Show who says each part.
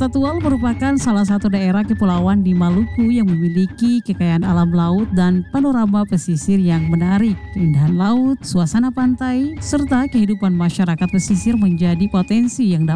Speaker 1: Kota Tual merupakan salah satu daerah kepulauan di Maluku yang memiliki kekayaan alam laut dan panorama pesisir yang menarik. Keindahan laut, suasana pantai, serta kehidupan masyarakat pesisir menjadi potensi yang dapat